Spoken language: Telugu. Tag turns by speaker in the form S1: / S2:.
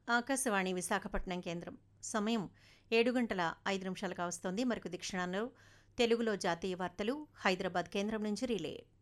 S1: ఆకాశవాణి విశాఖపట్నం కేంద్రం. సమయం 7:05 కావస్తోంది. మరికొద్ది క్షణాల్లో తెలుగులో జాతీయ వార్తలు హైదరాబాద్ కేంద్రం నుంచి రిలే.